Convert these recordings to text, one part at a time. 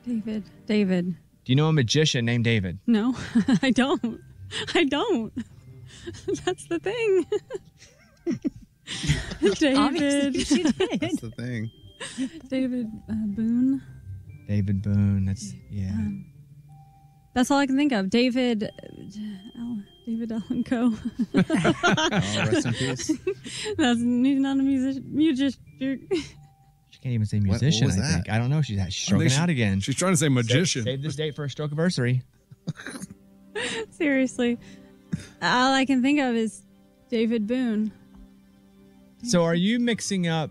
David. Do you know a magician named David? No, I don't. That's the thing. David. She did. That's the thing. David Boone. David Boone. That's, yeah. That's all I can think of. David Allen Coe. Oh, rest in peace. He's not a musician. She can't even say musician, what was I think. that? I don't know. She's stroking out again. She's trying to say magician. Save this date for a stroke anniversary. Seriously. All I can think of is David Boone. So are you mixing up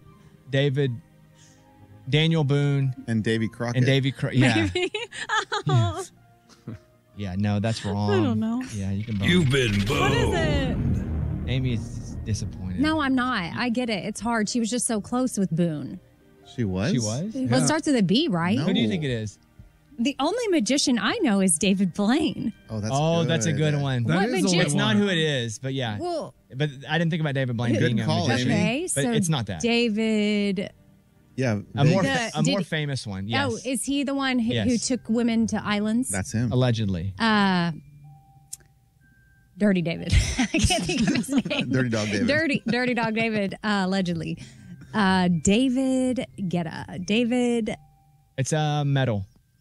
Daniel Boone and Davy Crockett? And Davy Crockett. Yeah. Maybe. Oh. Yeah, no, that's wrong. I don't know. Yeah, you can. You've been boned. What is it? Amy is disappointed. No, I'm not. I get it. It's hard. She was just so close with Boone. She was? She was? Well, it starts with a B, right? Who do you think it is? The only magician I know is David Blaine. Oh, that's a good one. What magician? It's not who it is, but yeah. Well, but I didn't think about David Blaine Good being a call, magician. okay, but so it's not that. David. Yeah. A more Did- famous one, yes. Oh, is he the one who Yes. took women to islands? That's him. Allegedly. Dirty David. I can't think of his name. Dirty Dog David. Dirty Dog David, allegedly. David Guetta. David. It's a metal.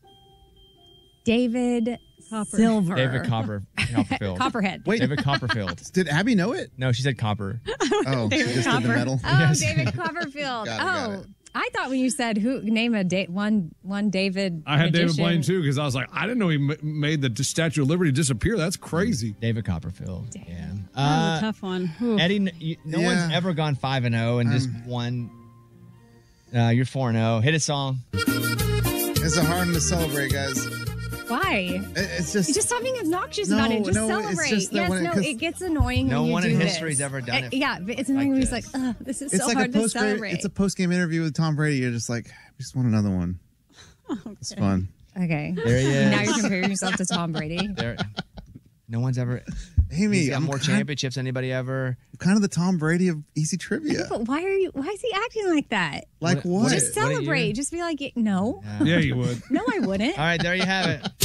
David Copper. Silver. David Copperfield. Copperhead. Wait. David Copperfield. Did Abby know it? No, she said copper. Oh, she David just did the Copper. metal. Oh, Yes. David Copperfield. Got it. I thought when you said name one David. I had David magician. Blaine too because I was like, I didn't know he made the Statue of Liberty disappear. That's crazy. David Copperfield. Yeah. That was a tough one. Ooh. Eddie, no one's ever gone 5-0 and just won. You're 4-0. Hit a song. It's a hard one to celebrate, guys. Why? It's just. Just stop being obnoxious No, about it. Just no, it's celebrate. just that Yes, when it- no, 'cause it gets annoying No when you one do in this. history's ever done it Yeah, but it's annoying when he's like, this is It's so like hard a to post-game. celebrate. It's a post-game interview with Tom Brady. You're just like, I just want another one. It's fun. Okay. There he is. Now you're comparing yourself to Tom Brady. No one's ever. Amy, He's got I'm more championships than anybody ever. kind of the Tom Brady of easy trivia. But why is he acting like that? Like what? Just What are you? celebrate. Just be like, no. Yeah, you would. No, I wouldn't. All right, there you have it.